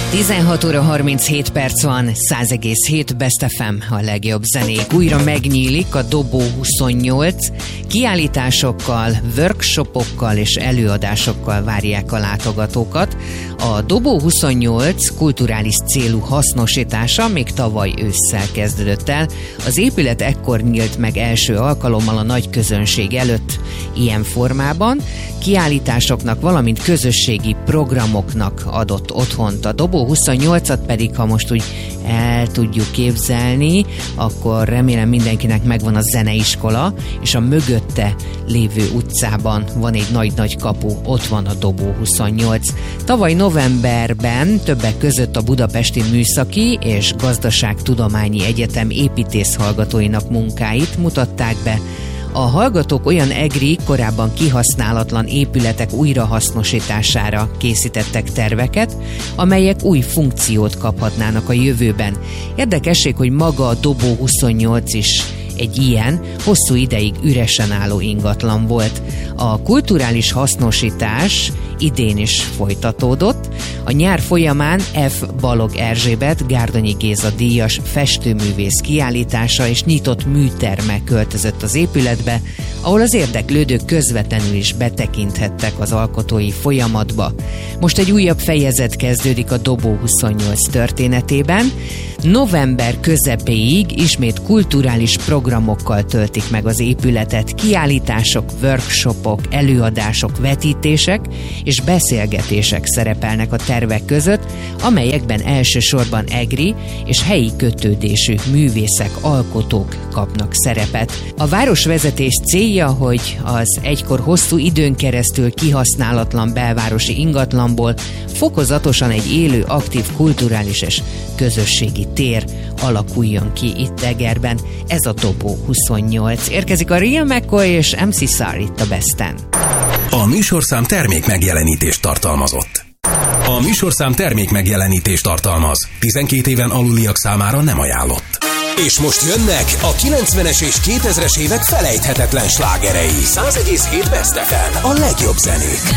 16 óra 37 perc van, 100,7 Best FM, a legjobb zenék. Újra megnyílik a Dobó 28, kiállításokkal, workshopokkal és előadásokkal várják a látogatókat. A Dobó 28 kulturális célú hasznosítása még tavaly ősszel kezdődött el. Az épület ekkor nyílt meg első alkalommal a nagy közönség előtt ilyen formában. Kiállításoknak, valamint közösségi programoknak adott otthont. A Dobó 28-at pedig, ha most úgy el tudjuk képzelni, akkor remélem mindenkinek megvan a zeneiskola, és a mögötte lévő utcában van egy nagy-nagy kapu, ott van a Dobó 28. Tavaly novemberben többek között a Budapesti Műszaki és Gazdaságtudományi Egyetem építész hallgatóinak munkáit mutatták be. A hallgatók olyan egri, korábban kihasználatlan épületek újrahasznosítására készítettek terveket, amelyek új funkciót kaphatnának a jövőben. Érdekesség, hogy maga a Dobó 28 is egy ilyen, hosszú ideig üresen álló ingatlan volt. A kulturális hasznosítás idén is folytatódott. A nyár folyamán F. Balog Erzsébet, Gárdonyi Géza díjas festőművész kiállítása és nyitott műterme költözött az épületbe, ahol az érdeklődők közvetlenül is betekinthettek az alkotói folyamatba. Most egy újabb fejezet kezdődik a Dobó 28 történetében. November közepéig ismét kulturális programokkal töltik meg az épületet, kiállítások, workshopok, előadások, vetítések és beszélgetések szerepelnek a tervek között, amelyekben elsősorban egri és helyi kötődésű művészek, alkotók kapnak szerepet. A városvezetés célja, hogy az egykor hosszú időn keresztül kihasználatlan belvárosi ingatlanból fokozatosan egy élő, aktív kulturális és közösségi tér alakuljon ki itt Egerben. Ez a Dobó 28. Érkezik a Real McCoy és MC Szar itt a Besten. A műsorszám termék megjelenítést tartalmazott. A műsorszám termék megjelenítést tartalmaz. 12 éven aluliak számára nem ajánlott. És most jönnek a 90-es és 2000-es évek felejthetetlen slágerei. 100,7 Best FM, a legjobb zenék.